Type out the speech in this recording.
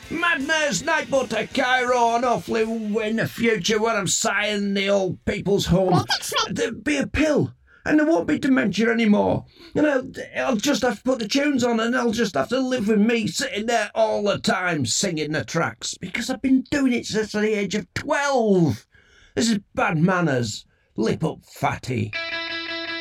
Madness, night butter, Cairo, and hopefully in the future when I'm sighing the old people's home, there'll be a pill. And there won't be dementia anymore. And I'll just have to put the tunes on and I'll just have to live with me sitting there all the time singing the tracks. Because I've been doing it since the age of 12. This is bad manners. Lip up, fatty.